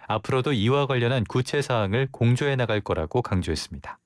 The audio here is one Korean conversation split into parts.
앞으로도 이와 관련한 구체 사항을 공조해 나갈 거라고 강조했습니다.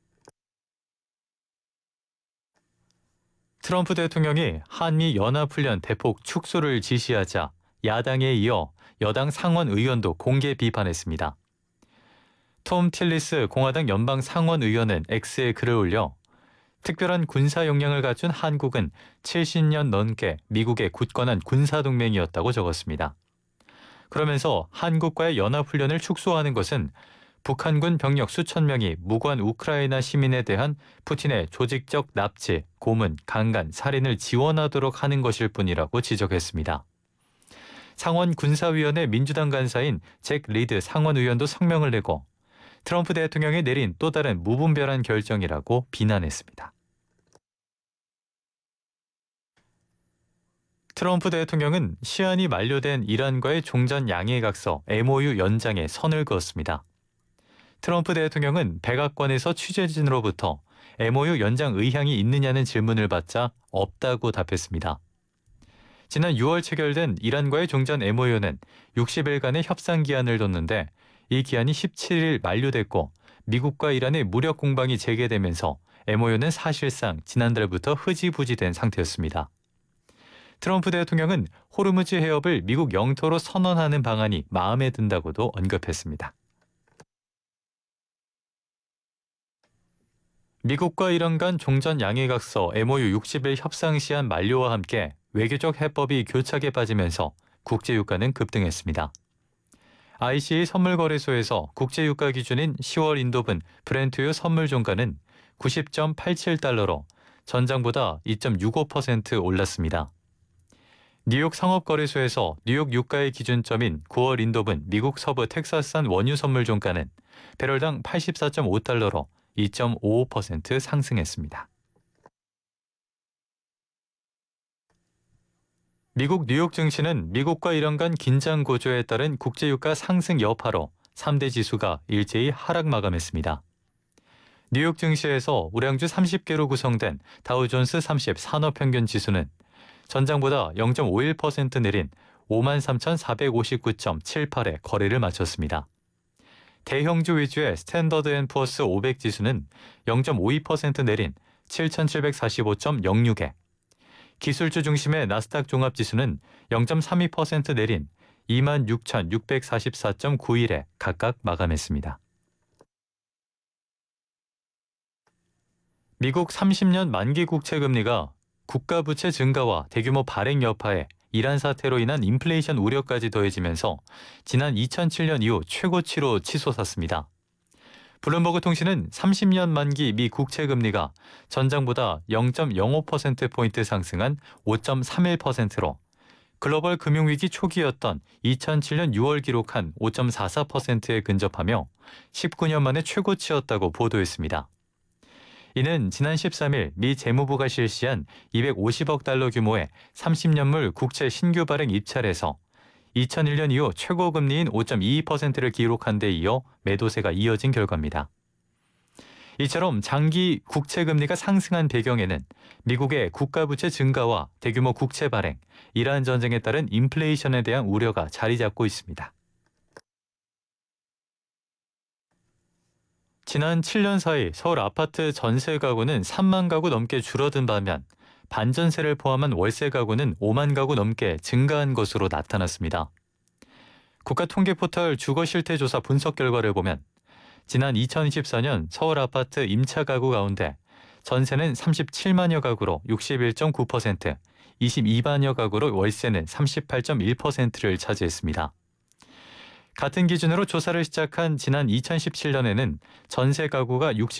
트럼프 대통령이 한미 연합훈련 대폭 축소를 지시하자 야당에 이어 여당 상원 의원도 공개 비판했습니다. 톰 틸리스 공화당 연방 상원 의원은 X에 글을 올려 특별한 군사 역량을 갖춘 한국은 70년 넘게 미국의 굳건한 군사동맹이었다고 적었습니다. 그러면서 한국과의 연합훈련을 축소하는 것은 북한군 병력 수천 명이 무고한 우크라이나 시민에 대한 푸틴의 조직적 납치, 고문, 강간, 살인을 지원하도록 하는 것일 뿐이라고 지적했습니다. 상원 군사위원회 민주당 간사인 잭 리드 상원 의원도 성명을 내고 트럼프 대통령이 내린 또 다른 무분별한 결정이라고 비난했습니다. 트럼프 대통령은 시한이 만료된 이란과의 종전 양해각서 MOU 연장에 선을 그었습니다. 트럼프 대통령은 백악관에서 취재진으로부터 MOU 연장 의향이 있느냐는 질문을 받자 없다고 답했습니다. 지난 6월 체결된 이란과의 종전 MOU는 60일간의 협상 기한을 뒀는데 이 기한이 17일 만료됐고 미국과 이란의 무력 공방이 재개되면서 MOU는 사실상 지난달부터 흐지부지된 상태였습니다. 트럼프 대통령은 호르무즈 해협을 미국 영토로 선언하는 방안이 마음에 든다고도 언급했습니다. 미국과 이란 간 종전 양해각서 MOU 60일 협상 시한 만료와 함께 외교적 해법이 교착에 빠지면서 국제유가는 급등했습니다. ICA 선물거래소에서 국제유가 기준인 10월 인도분 브렌트유 선물 종가는 90.87달러로 전장보다 2.65% 올랐습니다. 뉴욕 상업거래소에서 뉴욕 유가의 기준점인 9월 인도분 미국 서부 텍사스산 원유 선물 종가는 배럴당 84.5달러로 2.55% 상승했습니다. 미국 뉴욕 증시는 미국과 이란 간 긴장 고조에 따른 국제유가 상승 여파로 3대 지수가 일제히 하락 마감했습니다. 뉴욕 증시에서 우량주 30개로 구성된 다우존스 30 산업평균 지수는 전장보다 0.51% 내린 53,459.78에 거래를 마쳤습니다. 대형주 위주의 스탠더드 앤 푸어스 500 지수는 0.52% 내린 7,745.06에, 기술주 중심의 나스닥 종합지수는 0.32% 내린 26,644.91에 각각 마감했습니다. 미국 30년 만기 국채 금리가 국가부채 증가와 대규모 발행 여파에 이란 사태로 인한 인플레이션 우려까지 더해지면서 지난 2007년 이후 최고치로 치솟았습니다. 블룸버그 통신은 30년 만기 미 국채 금리가 전장보다 0.05%포인트 상승한 5.31%로 글로벌 금융위기 초기였던 2007년 6월 기록한 5.44%에 근접하며 19년 만에 최고치였다고 보도했습니다. 이는 지난 13일 미 재무부가 실시한 250억 달러 규모의 30년물 국채 신규 발행 입찰에서 2001년 이후 최고 금리인 5.22%를 기록한 데 이어 매도세가 이어진 결과입니다. 이처럼 장기 국채 금리가 상승한 배경에는 미국의 국가부채 증가와 대규모 국채 발행, 이란 전쟁에 따른 인플레이션에 대한 우려가 자리 잡고 있습니다. 지난 7년 사이 서울 아파트 전세 가구는 3만 가구 넘게 줄어든 반면 반전세를 포함한 월세 가구는 5만 가구 넘게 증가한 것으로 나타났습니다. 국가통계포털 주거실태조사 분석 결과를 보면 지난 2024년 서울 아파트 임차 가구 가운데 전세는 37만여 가구로 61.9%, 22만여 가구로 월세는 38.1%를 차지했습니다. 같은 기준으로 조사를 시작한 지난 2017년에는 전세 가구가